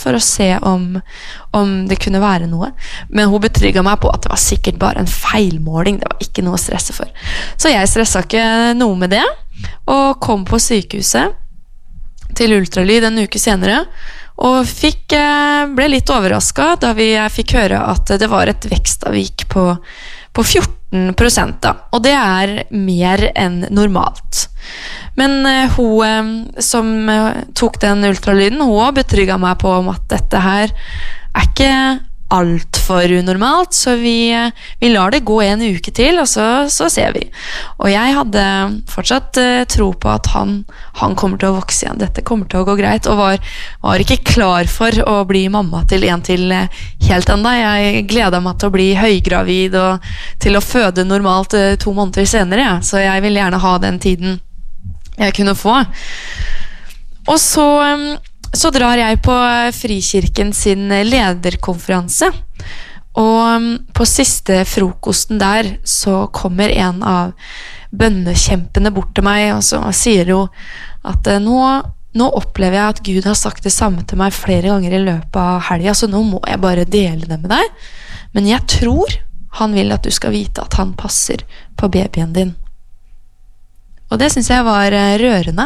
for å se om det kunne være noe. Men hun betrygget meg på at det var sikkert bare en feilmåling, det var ikke noe å stresse for. Så jeg stresset ikke noe med det, og kom på sykehuset til ultralyd en uke senere, og ble litt overrasket da jeg fikk høre at det var et vekstavvik på 14% da, og det mer enn normalt. Men hun som tok den ultralyden, hun betrygget meg på om at dette her ikke alt for unormalt, så vi lar det gå en uke til, og så ser vi. Og jeg hadde fortsatt tro på at han kommer til å vokse igjen, dette kommer til å gå greit, og var ikke klar for å bli mamma til en til helt enda. Jeg gledet meg til å bli høygravid og til å føde normalt 2 måneder senere, så jeg ville gjerne ha den tiden jeg kunne få. Og så drar jeg på Frikirken sin lederkonferanse, og på siste frokosten der så kommer en av bønnekjempene bort til meg, og så sier hun at nå opplever jeg at Gud har sagt det samme til meg flere ganger i løpet av helgen, så nå må jeg bare dele det med deg, men jeg tror han vil at du skal vite at han passer på babyen din. Og det synes jeg var rørende.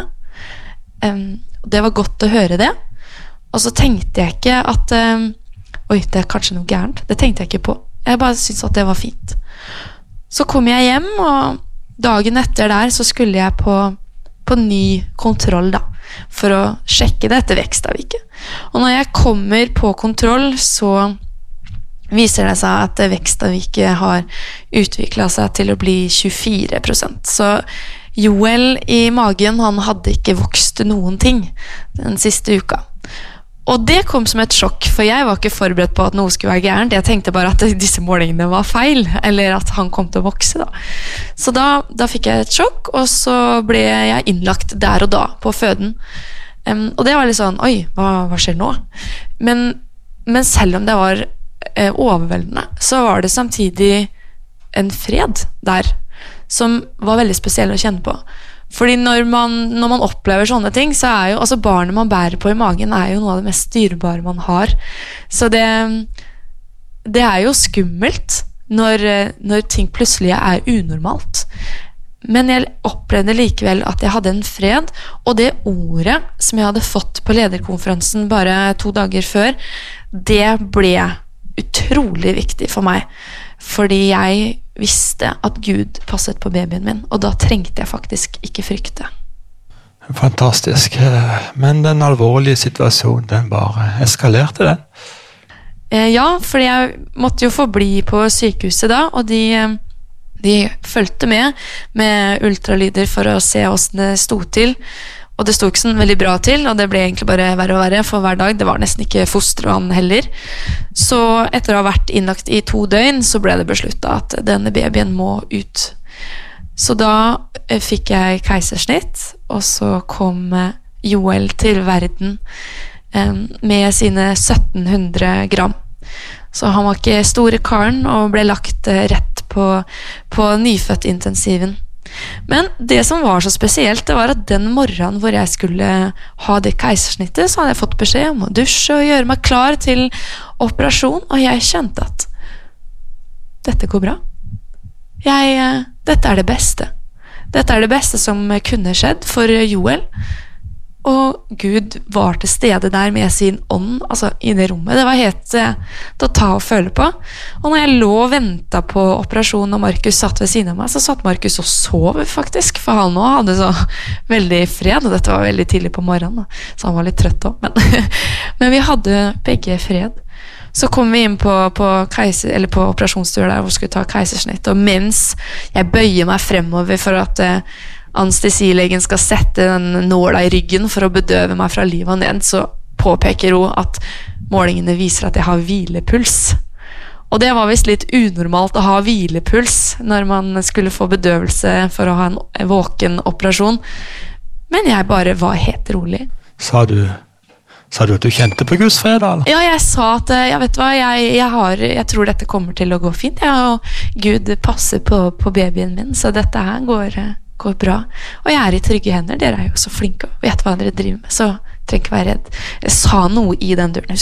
Det var godt å høre det. Og så tenkte jeg ikke at oi, det kanskje noe gærent. Det tenkte jeg ikke på. Jeg bare syntes at det var fint. Så kom jeg hjem, og dagen etter der så skulle jeg på ny kontroll da, for å sjekke dette vekstavviket. Og når jeg kommer på kontroll, så viser det seg at vekstavviket har utviklet seg til å bli 24%. Så Joel i magen, han hadde ikke vokst noen ting den siste uka. Og det kom som et sjokk, for jeg var ikke forberedt på at noe skulle være gærent. Jeg tenkte bare at disse målingene var feil, eller at han kom til å vokse da. Så da fikk jeg et sjokk, og så ble jeg innlagt der og da på føden. Og det var litt sånn, oi, hva skjer nå? Men selv om det var overveldende, så var det samtidig en fred der, som var veldig spesiell å kjenne på. Fordi når man opplever sånne ting, så jo, altså barnet man bærer på i magen jo noe av det mest dyrebare man har. Så det jo skummelt når ting plutselig unormalt. Men jeg opplevde likevel at jeg hadde en fred, og det ordet som jeg hadde fått på lederkonferansen bare 2 dager før, det ble utrolig viktig for meg. Fordi jeg visste at Gud passet på babyen min, og da trengte jeg faktisk ikke frykte. Fantastisk. Men den alvorlige situasjonen, den bare eskalerte den? Ja, fordi jeg måtte jo få bli på sykehuset da, og de fulgte med ultralyder for å se hvordan det sto til. Og det sto ikke sånn veldig bra til, og det ble egentlig bare verre og verre for hver dag. Det var nesten ikke fostervann heller. Så etter å ha vært innlagt i 2 døgn, så ble det besluttet at denne babyen må ut. Så da fikk jeg keisersnitt, og så kom Joel til verden med sine 1700 gram. Så han var ikke store karen, og ble lagt rett på nyfødt-intensiven. Men det som var så spesielt, det var at den morgenen hvor jeg skulle ha det keisersnittet, så hadde jeg fått beskjed om å dusje og gjøre meg klar til operasjon, og jeg kjente at dette går bra. Dette det beste. Dette det beste som kunne skjedd for Joel. Og Gud var til stede der med sin ånd, altså i det rommet. Det var helt til å ta og føle på. Og når jeg lå og ventet på operasjonen, og Markus satt ved siden av meg, så satt Markus og sov faktisk, for han også hadde så veldig fred, og dette var veldig tidlig på morgenen, så han var litt trøtt også. Men vi hadde begge fred. Så kom vi inn på operasjonsstua der hvor vi skulle ta keisersnitt, og mens jeg bøyer meg fremover for at anestesilegen skal sette den nåla i ryggen for å bedøve meg fra livet og ned, så påpeker hun at målingene viser at jeg har hvilepuls. Og det var vist litt unormalt å ha hvilepuls når man skulle få bedøvelse for å ha en våken operasjon. Men jeg bare var helt rolig. Sa du at du kjente på Guds fred, eller? Ja, jeg sa at, vet du hva, jeg tror dette kommer til å gå fint, og Gud passer på babyen min, så dette her går bra. Og jeg i trygge hender, dere jo så flinke og vet hva dere driver med, så trenger ikke være redd. Jeg sa noe i den døren,